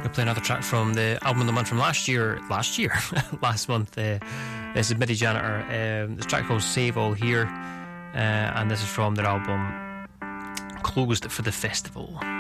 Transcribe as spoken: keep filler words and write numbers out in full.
We'll play another track from the album of the month from last year, last year, last month. Uh, this is Midi Janitor. Um, this track called Save All Here, uh, and this is from their album Closed for the Festival.